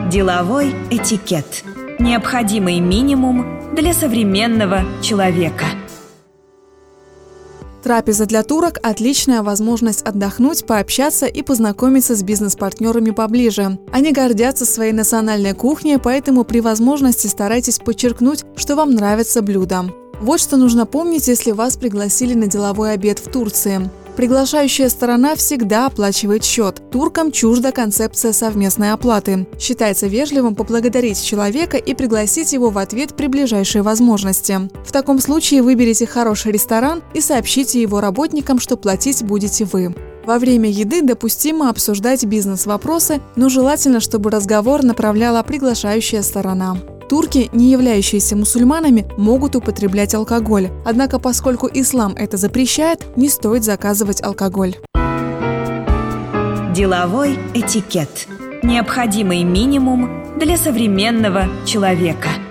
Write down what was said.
Деловой этикет. Необходимый минимум для современного человека. Трапеза для турок – отличная возможность отдохнуть, пообщаться и познакомиться с бизнес-партнерами поближе. Они гордятся своей национальной кухней, поэтому при возможности старайтесь подчеркнуть, что вам нравится блюдо. Вот что нужно помнить, если вас пригласили на деловой обед в Турции. Приглашающая сторона всегда оплачивает счет. Туркам чужда концепция совместной оплаты. Считается вежливым поблагодарить человека и пригласить его в ответ при ближайшей возможности. В таком случае выберите хороший ресторан и сообщите его работникам, что платить будете вы. Во время еды допустимо обсуждать бизнес-вопросы, но желательно, чтобы разговор направляла приглашающая сторона. Турки, не являющиеся мусульманами, могут употреблять алкоголь. Однако, поскольку ислам это запрещает, не стоит заказывать алкоголь. Деловой этикет. Необходимый минимум для современного человека.